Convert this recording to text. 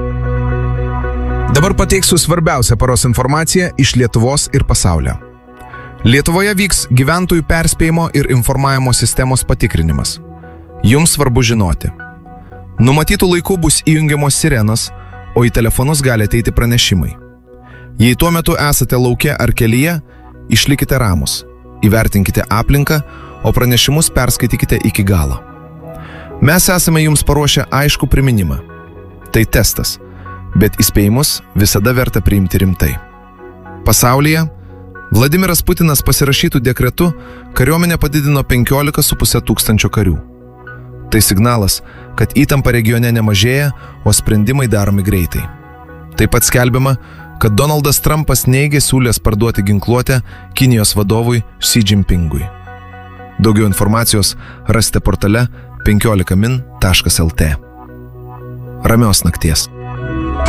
Dabar pateiksiu svarbiausią paros informaciją iš Lietuvos ir pasaulio. Lietuvoje vyks gyventojų perspėjimo ir informavimo sistemos patikrinimas. Jums svarbu žinoti. Numatytų laikų bus įjungiamos sirenos, o į telefonus gali ateiti pranešimai. Jei tuo metu esate lauke ar kelyje, išlikite ramus, įvertinkite aplinką, o pranešimus perskaitykite iki galo. Mes esame jums paruošę aiškų priminimą. Tai testas, bet įspėjimus visada verta priimti rimtai. Pasaulyje Vladimiras Putinas pasirašytų dekretu kariuomenę padidino 15,5 tūkstančio karių. Tai signalas, kad įtampa regione nemažėja, o sprendimai daromi greitai. Taip pat skelbiama, kad Donaldas Trumpas neigė siūlęs parduoti ginkluotę Kinijos vadovui Xi Jinpingui. Daugiau informacijos rasite portale 15min.lt. Ramios nakties.